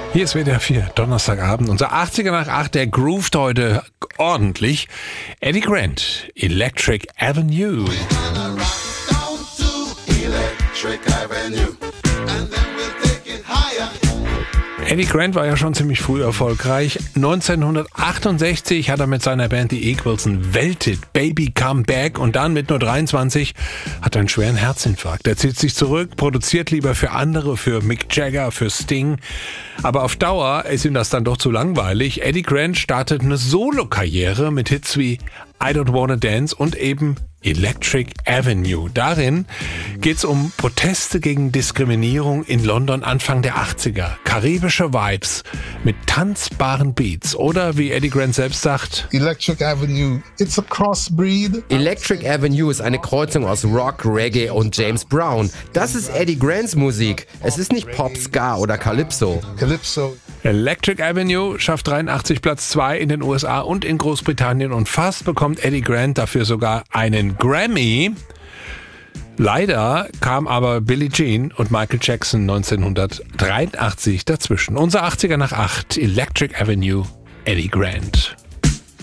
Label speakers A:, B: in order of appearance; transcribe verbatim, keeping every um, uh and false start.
A: Hier ist W D R vier, Donnerstagabend. Unser achtziger nach acht, der groovt heute ordentlich. Eddie Grant, Electric Avenue. Eddie Grant war ja schon ziemlich früh erfolgreich. neunzehnhundertachtundsechzig hat er mit seiner Band The Equals ein Welthit, Baby Come Back, und dann mit nur dreiundzwanzig hat er einen schweren Herzinfarkt. Er zieht sich zurück, produziert lieber für andere, für Mick Jagger, für Sting. Aber auf Dauer ist ihm das dann doch zu langweilig. Eddie Grant startet eine Solo-Karriere mit Hits wie I Don't Wanna Dance und eben Electric Avenue. Darin geht's um Proteste gegen Diskriminierung in London Anfang der achtziger. Karibische Vibes mit tanzbaren Beats. Oder wie Eddie Grant selbst sagt:
B: Electric Avenue, it's a crossbreed.
C: Electric Avenue ist eine Kreuzung aus Rock, Reggae und James Brown. Das ist Eddie Grants Musik. Es ist nicht Pop, Ska oder Calypso.
B: Calypso.
A: Electric Avenue schafft dreiundachtzig Platz zwei in den U S A und in Großbritannien, und fast bekommt Eddie Grant dafür sogar einen Grammy. Leider kam aber Billie Jean und Michael Jackson neunzehnhundertdreiundachtzig dazwischen. Unser achtziger nach acht, Electric Avenue, Eddie Grant.